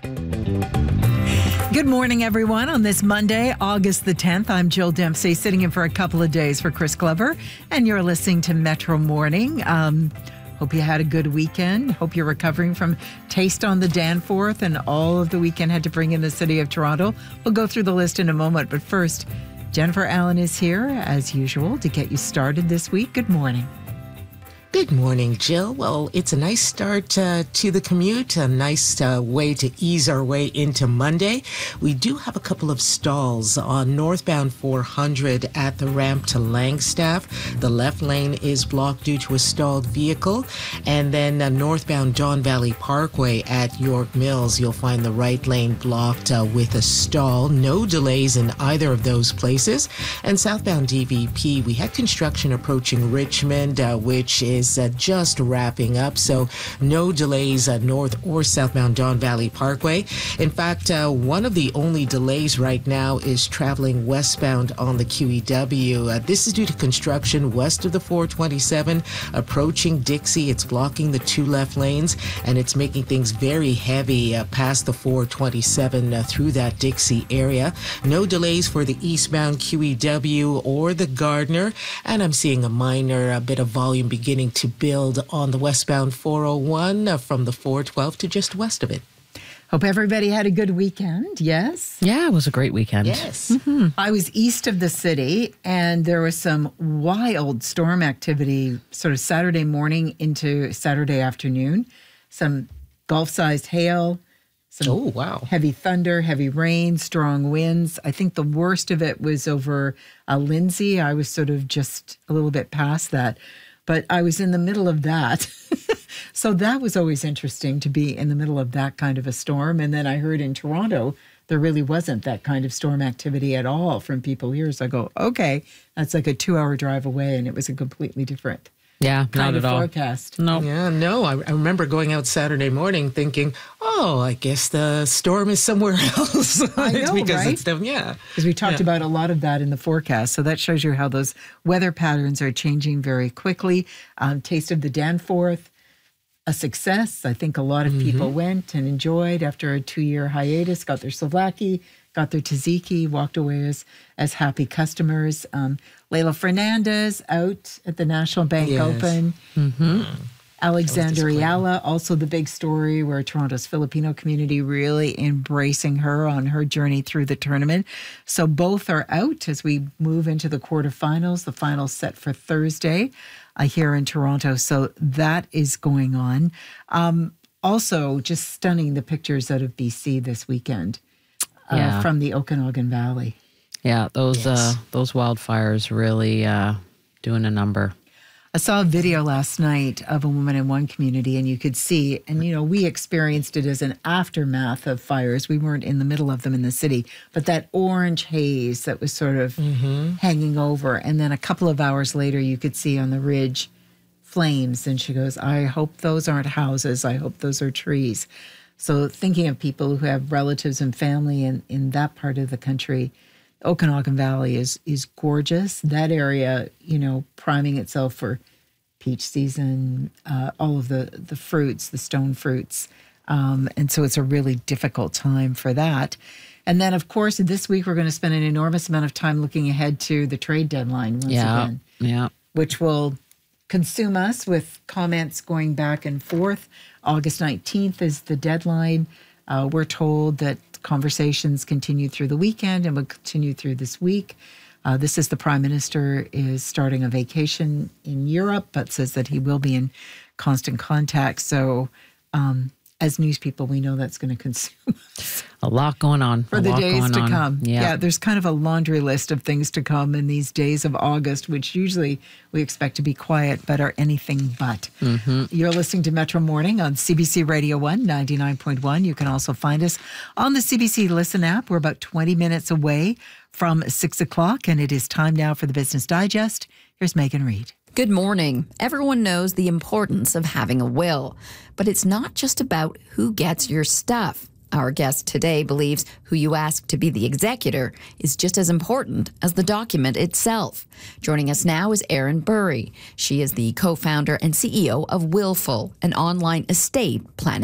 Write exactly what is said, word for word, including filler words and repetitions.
Good morning, everyone. On this Monday, August the tenth, I'm Jill Dempsey, sitting in for a couple of days for Chris Glover, and you're listening to Metro Morning. Um, hope you had a good weekend. Hope you're recovering from Taste on the Danforth and all of the weekend had to bring in the city of Toronto. We'll go through the list in a moment, but first, Jennifer Allen is here, as usual, to get you started this week. Good morning. Good morning, Jill. Well, it's a nice start uh, to the commute, a nice uh, way to ease our way into Monday. We do have a couple of stalls on northbound four hundred at the ramp to Langstaff. The left lane is blocked due to a stalled vehicle. And then uh, northbound Don Valley Parkway at York Mills, you'll find the right lane blocked uh, with a stall. No delays in either of those places. And southbound D V P, we had construction approaching Richmond, uh, which is is uh, just wrapping up, so no delays uh, north or southbound Don Valley Parkway. In fact, uh, one of the only delays right now is traveling westbound on the Q E W. Uh, this is due to construction west of the four twenty-seven, approaching Dixie. It's blocking the two left lanes, and it's making things very heavy uh, past the four twenty-seven uh, through that Dixie area. No delays for the eastbound Q E W or the Gardner, and I'm seeing a minor a bit of volume beginning to build on the westbound four oh one uh, from the four twelve to just west of it. Hope everybody had a good weekend. Yes? Yeah, it was a great weekend. Yes. Mm-hmm. I was east of the city, and there was some wild storm activity sort of Saturday morning into Saturday afternoon. Some Gulf-sized hail, some oh, wow. heavy thunder, heavy rain, strong winds. I think the worst of it was over uh, Lindsay. I was sort of just a little bit past that. But I was in the middle of that. So that was always interesting to be in the middle of that kind of a storm. And then I heard in Toronto, there really wasn't that kind of storm activity at all from people here. So I go, okay, that's like a two hour drive away. And it was a completely different Yeah, kind not of at all. forecast. No. Yeah, no. I, I remember going out Saturday morning thinking, oh, I guess the storm is somewhere else. I It's know, because right? it's them, yeah. Because we talked Yeah. about a lot of that in the forecast. So that shows you how those weather patterns are changing very quickly. Um, Taste of the Danforth, a success. I think a lot of people Mm-hmm. went and enjoyed after a two-year hiatus, got their Slovaki, got their tzatziki, walked away as, as happy customers. Um, Leila Fernandez out at the National Bank Yes. Open. Mm-hmm. Alexander disappointing. Ayala, also the big story where Toronto's Filipino community really embracing her on her journey through the tournament. So both are out as we move into the quarterfinals. The finals set for Thursday uh, here in Toronto. So that is going on. Um, also, just stunning the pictures out of B C this weekend uh, Yeah. from the Okanagan Valley. Yeah, those Yes. uh, those wildfires really uh, doing a number. I saw a video last night of a woman in one community, and you could see, and you know, we experienced it as an aftermath of fires. We weren't in the middle of them in the city, but that orange haze that was sort of Mm-hmm. hanging over. And then a couple of hours later, you could see on the ridge flames. And she goes, I hope those aren't houses. I hope those are trees. So thinking of people who have relatives and family in, in that part of the country, Okanagan Valley is is gorgeous. That area, you know, priming itself for peach season, uh, all of the, the fruits, the stone fruits. Um, and so it's a really difficult time for that. And then, of course, this week we're going to spend an enormous amount of time looking ahead to the trade deadline once Yeah, again, yeah. which will consume us with comments going back and forth. August nineteenth is the deadline. Uh, we're told that conversations continue through the weekend and will continue through this week. Uh, this is the Prime Minister is starting a vacation in Europe, but says that he will be in constant contact. So um, as news people, we know that's going to consume us A lot going on. for a the lot days going to on. come. Yeah. There's kind of a laundry list of things to come in these days of August, which usually we expect to be quiet, but are anything but. Mm-hmm. You're listening to Metro Morning on C B C Radio one, ninety-nine point one. You can also find us on the C B C Listen app. We're about twenty minutes away from six o'clock, and it is time now for the Business Digest. Here's Megan Reid. Good morning. Everyone knows the importance of having a will, but it's not just about who gets your stuff. Our guest today believes who you ask to be the executor is just as important as the document itself. Joining us now is Erin Burry. She is the co-founder and C E O of Willful, an online estate planning